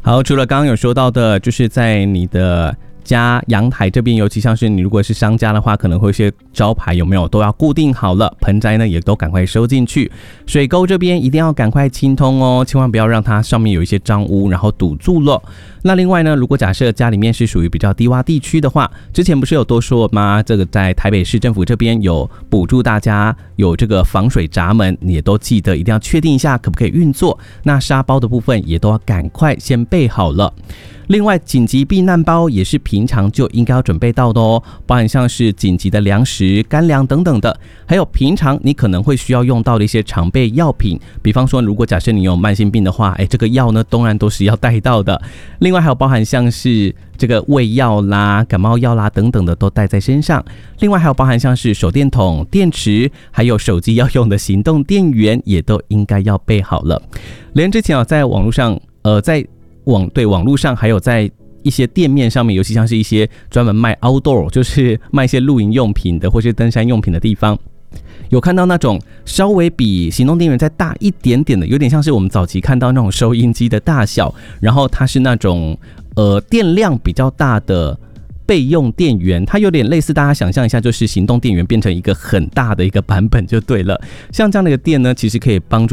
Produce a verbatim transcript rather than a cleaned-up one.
好，除了刚刚有说到的，就是在你的家阳台这边，尤其像是你如果是商家的话，可能会有一些招牌有没有都要固定好了，盆栽呢也都赶快收进去。水沟这边一定要赶快清通哦，千万不要让它上面有一些脏污，然后堵住了。那另外呢，如果假设家里面是属于比较低洼地区的话，之前不是有多说吗？这个在台北市政府这边有补助大家有这个防水闸门，你也都记得一定要确定一下可不可以运作。那沙包的部分也都要赶快先备好了。另外，紧急避难包也是平常就应该要准备到的哦，包含像是紧急的粮食、干粮等等的，还有平常你可能会需要用到的一些常备药品，比方说，如果假设你有慢性病的话，哎，这个药呢，当然都是要带到的。另外还有包含像是这个胃药啦、感冒药啦等等的都带在身上。另外还有包含像是手电筒、电池，还有手机要用的行动电源，也都应该要备好了。连之前啊，在网络上，呃，在网对网络上还有在一些店面上面，尤其像是一些专门卖 outdoor， 就是卖一些露营用品的或是登山用品的地方，有看到那种稍微比行动电源再大一点点的，有点像是我们早期看到那种收音机的大小，然后它是那种呃电量比较大的备用电源，它有点类似大家想象一下，就是行动电源变成一个很大的一个版本就对了。像这样的一个电呢，其实可以帮助